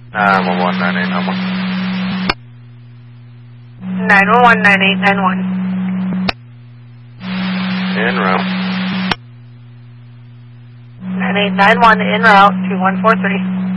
119891. 9119891. En route. 9891 en route to 143.